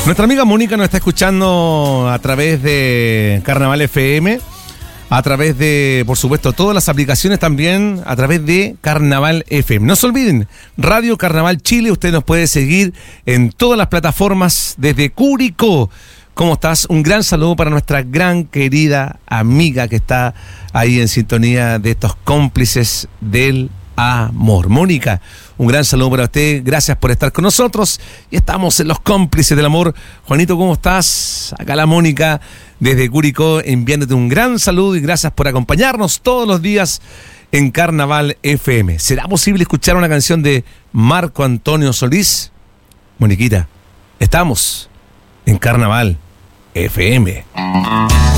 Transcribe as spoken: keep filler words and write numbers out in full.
Nuestra amiga Mónica nos está escuchando a través de Carnaval F M, a través de, por supuesto, todas las aplicaciones también, a través de Carnaval F M. No se olviden, Radio Carnaval Chile, usted nos puede seguir en todas las plataformas desde Curicó. ¿Cómo estás? Un gran saludo para nuestra gran querida amiga que está ahí en sintonía de estos cómplices del amor. Mónica, un gran saludo para usted, gracias por estar con nosotros y estamos en los cómplices del amor. Juanito, ¿cómo estás? Acá la Mónica desde Curicó enviándote un gran saludo y gracias por acompañarnos todos los días en Carnaval F M. ¿Será posible escuchar una canción de Marco Antonio Solís? Moniquita, estamos en Carnaval F M.